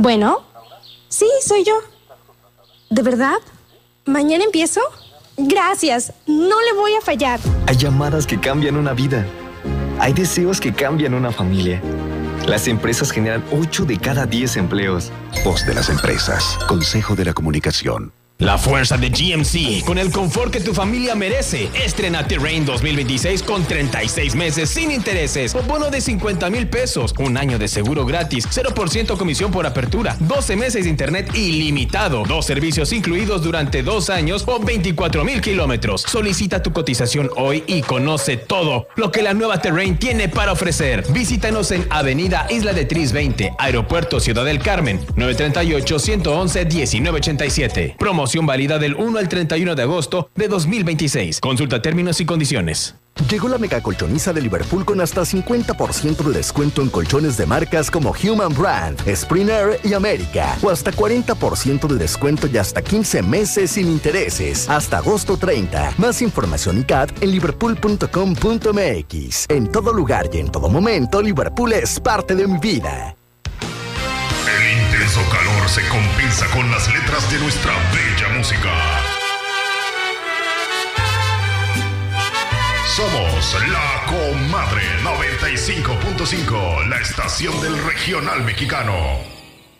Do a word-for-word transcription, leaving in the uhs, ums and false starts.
Bueno, sí, soy yo. ¿De verdad? ¿Mañana empiezo? Gracias, no le voy a fallar. Hay llamadas que cambian una vida. Hay deseos que cambian una familia. Las empresas generan ocho de cada diez empleos. Voz de las empresas. Consejo de la Comunicación. La fuerza de G M C, con el confort que tu familia merece. Estrena Terrain dos mil veintiséis con treinta y seis meses sin intereses o bono de cincuenta mil pesos, un año de seguro gratis, cero por ciento comisión por apertura, doce meses de internet ilimitado, dos servicios incluidos durante dos años o veinticuatro mil kilómetros. Solicita tu cotización hoy y conoce todo lo que la nueva Terrain tiene para ofrecer. Visítanos en Avenida Isla de Tris veinte, Aeropuerto Ciudad del Carmen, nueve tres ocho, uno uno uno, uno nueve ocho siete. Promoción válida del uno al treinta y uno de agosto de dos mil veintiséis. Consulta términos y condiciones. Llegó la mega colchoniza de Liverpool con hasta cincuenta por ciento de descuento en colchones de marcas como Human Brand, Spring Air y América. O hasta cuarenta por ciento de descuento y hasta quince meses sin intereses. Hasta agosto treinta. Más información y C A T en liverpool punto com punto m x. En todo lugar y en todo momento, Liverpool es parte de mi vida. El intenso calor se compensa con las letras de nuestra bella música. Somos La Comadre noventa y cinco punto cinco, la estación del regional mexicano.